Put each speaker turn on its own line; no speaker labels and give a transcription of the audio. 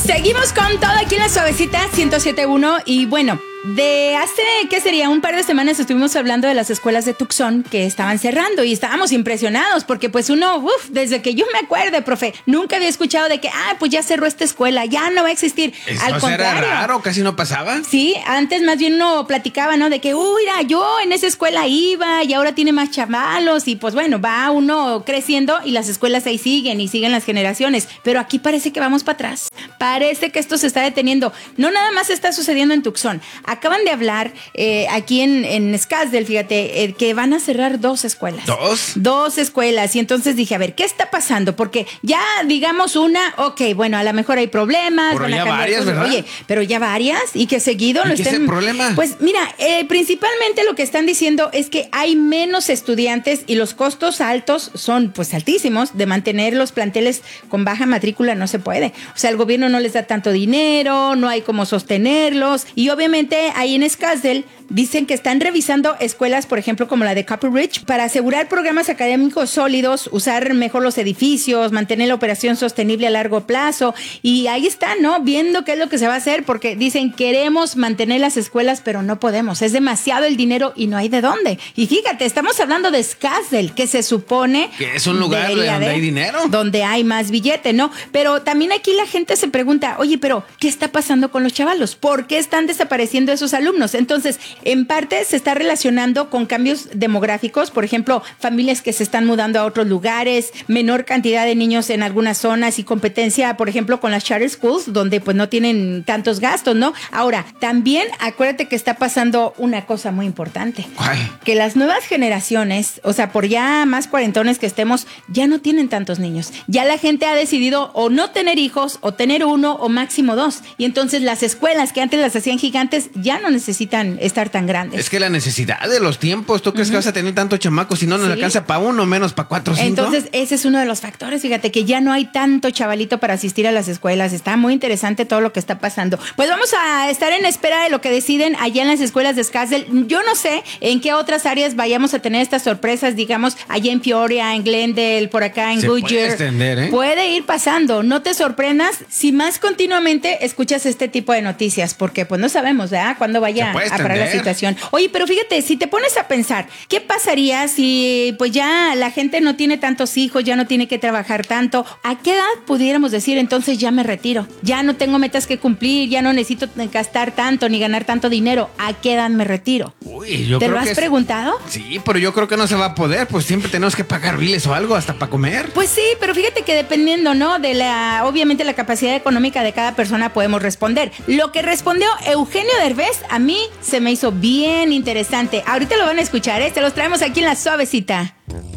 Seguimos con todo aquí en la Suavecita 107.1 y bueno, de hace, ¿qué sería? Un par de semanas estuvimos hablando de las escuelas de Tucson que estaban cerrando y estábamos impresionados porque pues uno, desde que yo me acuerde, profe, nunca había escuchado de que, pues ya cerró esta escuela, ya no va a existir.
Eso
Al contrario,
era raro, casi no pasaba.
Sí, antes más bien uno platicaba, ¿no? De que, mira, yo en esa escuela iba y ahora tiene más chavalos y pues bueno, va uno creciendo y las escuelas ahí siguen y siguen las generaciones, pero aquí parece que vamos para atrás. Parece que esto se está deteniendo. No nada más está sucediendo en Tucson. Acaban de hablar aquí en Scottsdale, fíjate, que van a cerrar 2 escuelas. ¿Dos escuelas. Y entonces dije, a ver, ¿qué está pasando? Porque ya, digamos una, bueno, a lo mejor hay problemas.
Pero
van a
ya
cambiar
varias,
cosas.
¿verdad?
Oye, pero ya varias y que seguido
¿Y
lo
qué
estén...
es el problema?
Pues mira, principalmente lo que están diciendo es que hay menos estudiantes y los costos altos son pues altísimos de mantener los planteles con baja matrícula, no se puede. O sea, el gobierno no les da tanto dinero, no hay cómo sostenerlos y obviamente ahí en Scottsdale dicen que están revisando escuelas, por ejemplo, como la de Copper Ridge, para asegurar programas académicos sólidos, usar mejor los edificios, mantener la operación sostenible a largo plazo. Y ahí están, ¿no? Viendo qué es lo que se va a hacer, porque dicen, queremos mantener las escuelas, pero no podemos. Es demasiado el dinero y no hay de dónde. Y fíjate, estamos hablando de Scottsdale, que se supone...
que es un lugar donde hay dinero.
Donde hay más billete, ¿no? Pero también aquí la gente se pregunta, oye, pero ¿qué está pasando con los chavalos? ¿Por qué están desapareciendo esos alumnos? Entonces, en parte se está relacionando con cambios demográficos, por ejemplo, familias que se están mudando a otros lugares, menor cantidad de niños en algunas zonas y competencia, por ejemplo, con las charter schools, donde pues no tienen tantos gastos, ¿no? Ahora, también acuérdate que está pasando una cosa muy importante.
¿Cuál?
Que las nuevas generaciones, o sea, por ya más cuarentones que estemos, ya no tienen tantos niños. Ya la gente ha decidido o no tener hijos, o tener 1 o máximo 2. Y entonces las escuelas que antes las hacían gigantes ya no necesitan estar tan grandes.
Es que la necesidad de los tiempos, ¿tú crees que vas a tener tantos chamacos si no nos alcanza para 1, menos para 4 o 5?
Entonces, ese es uno de los factores, fíjate, que ya no hay tanto chavalito para asistir a las escuelas. Está muy interesante todo lo que está pasando. Pues vamos a estar en espera de lo que deciden allá en las escuelas de Scottsdale. Yo no sé en qué otras áreas vayamos a tener estas sorpresas, digamos, allá en Peoria, en Glendale, por acá en Goodyear.
Puede extender, ¿eh?
Puede ir pasando. No te sorprendas si más continuamente escuchas este tipo de noticias, porque pues no sabemos, ¿verdad? Cuándo vaya a parar la situación. Oye, pero fíjate, si te pones a pensar, ¿qué pasaría si pues ya la gente no tiene tantos hijos, ya no tiene que trabajar tanto? ¿A qué edad pudiéramos decir entonces ya me retiro? Ya no tengo metas que cumplir, ya no necesito gastar tanto ni ganar tanto dinero. ¿A qué edad me retiro?
Uy, yo
¿Te
creo
lo has
que
preguntado?
Sí, pero yo creo que no se va a poder, pues siempre tenemos que pagar biles o algo hasta para comer.
Pues sí, pero fíjate que dependiendo, ¿no? De obviamente la capacidad económica de cada persona podemos responder. Lo que respondió Eugenio Derbez a mí se me hizo bien interesante. Ahorita lo van a escuchar, ¿eh? Se los traemos aquí en La Suavecita.